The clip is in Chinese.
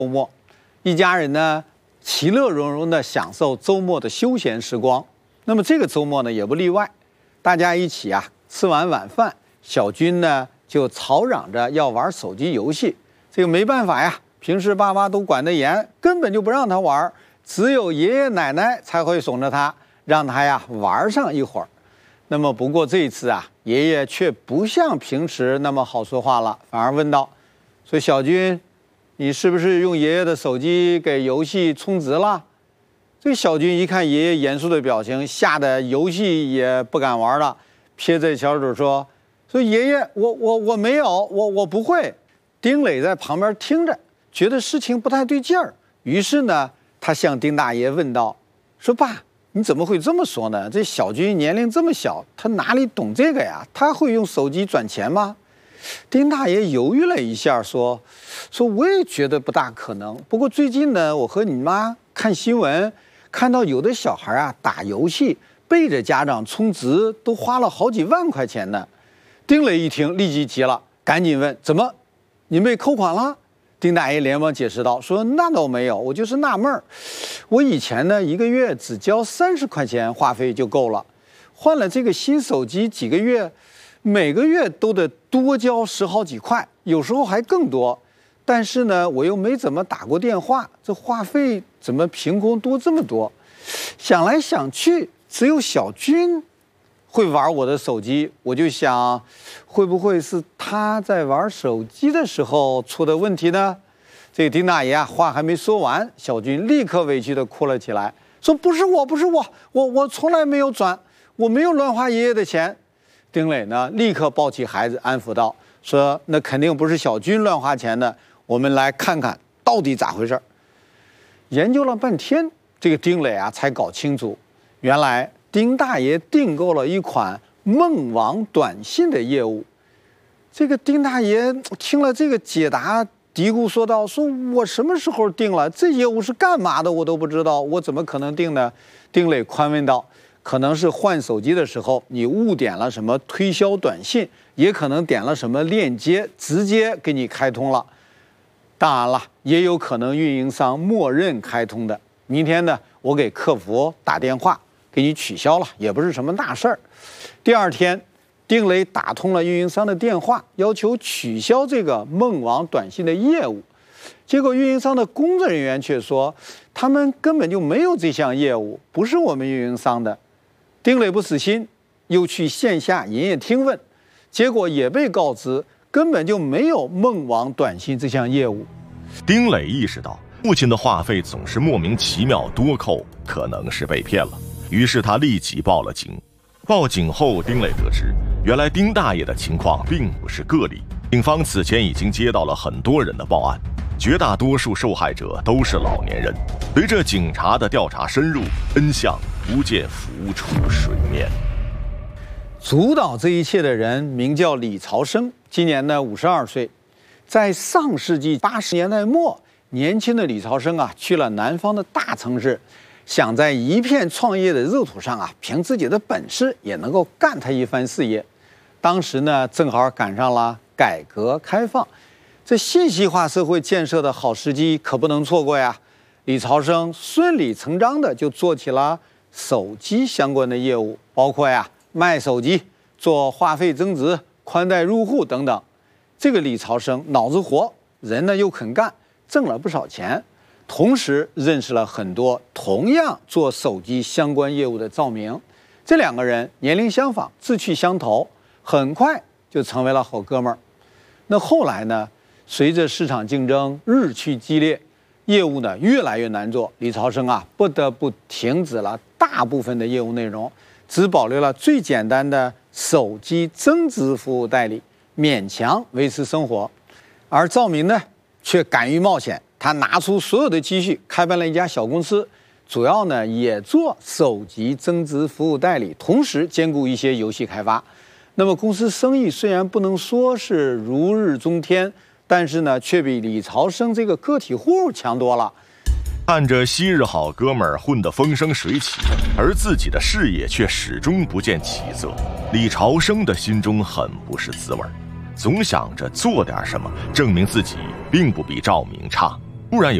周末，一家人呢其乐融融地享受周末的休闲时光。那么这个周末呢也不例外，大家一起吃完晚饭，小军呢就吵嚷着要玩手机游戏。这个没办法呀，平时爸妈都管得严，根本就不让他玩，只有爷爷奶奶才会怂着他，让他玩上一会儿。那么不过这一次爷爷却不像平时那么好说话了，反而问道：“说小军，你是不是用爷爷的手机给游戏充值了？”这小军一看爷爷严肃的表情，吓得游戏也不敢玩了，撇着小嘴说：“爷爷，我没有，我不会。”丁磊在旁边听着，觉得事情不太对劲儿，于是呢，他向丁大爷问道：“说爸，你怎么会这么说呢？这小军年龄这么小，他哪里懂这个呀？他会用手机转钱吗？”丁大爷犹豫了一下，说我也觉得不大可能。不过最近呢，我和你妈看新闻，看到有的小孩打游戏背着家长充值，都花了好几万块钱呢。丁磊一听，立即急了，赶紧问：“怎么，您被扣款了？”丁大爷连忙解释道：“说那倒没有，我就是纳闷儿，我以前呢一个月只交30块钱话费就够了，换了这个新手机几个月，每个月都得多交10好几块，有时候还更多。但是呢，我又没怎么打过电话，这话费怎么凭空多这么多？想来想去，只有小军会玩我的手机，我就想，会不会是他在玩手机的时候出的问题呢？”这个丁大爷话还没说完，小军立刻委屈地哭了起来，说：“不是我，我从来没有转，我没有乱花爷爷的钱。”丁磊呢，立刻抱起孩子安抚道：“说那肯定不是小军乱花钱的，我们来看看到底咋回事。”研究了半天，这个丁磊才搞清楚，原来丁大爷订购了一款梦网短信的业务。这个丁大爷听了这个解答，嘀咕说道：“说我什么时候订了？这业务是干嘛的？我都不知道，我怎么可能订呢？”丁磊宽慰道：“可能是换手机的时候你误点了什么推销短信，也可能点了什么链接，直接给你开通了。当然了，也有可能运营商默认开通的。明天呢，我给客服打电话给你取消了，也不是什么大事儿。”第二天，丁磊打通了运营商的电话，要求取消这个梦网短信的业务。结果运营商的工作人员却说，他们根本就没有这项业务，不是我们运营商的。丁磊不死心，又去线下营业厅问，结果也被告知根本就没有梦网短信这项业务。 丁磊意识到父亲的话费总是莫名其妙多扣，可能是被骗了，于是他立即报了警。报警后，丁磊得知，原来丁大爷的情况并不是个例，警方此前已经接到了很多人的报案，绝大多数受害者都是老年人。随着警察的调查深入，真相逐渐浮出水面。 主导这一切的人名叫李朝生，今年呢52岁。在上世纪80年代末，年轻的李朝生去了南方的大城市，想在一片创业的热土上凭自己的本事也能够干他一番事业。当时呢，正好赶上了改革开放，这信息化社会建设的好时机可不能错过呀。李朝生顺理成章的就做起了手机相关的业务，包括卖手机、做话费增值、宽带入户等等。这个李朝生脑子活，人呢又肯干，挣了不少钱。同时认识了很多同样做手机相关业务的赵明，这两个人年龄相仿，志趣相投，很快就成为了好哥们儿。那后来呢，随着市场竞争日趋激烈，业务呢越来越难做，李朝生不得不停止了大部分的业务内容，只保留了最简单的手机增值服务代理，勉强维持生活。而赵明呢，却敢于冒险，他拿出所有的积蓄，开办了一家小公司，主要呢也做手机增值服务代理，同时兼顾一些游戏开发。那么公司生意虽然不能说是如日中天，但是呢，却比李朝生这个个体户强多了。 看着昔日好哥们儿混得风生水起，而自己的事业却始终不见起色，李朝生的心中很不是滋味，总想着做点什么，证明自己并不比赵明差。 突然有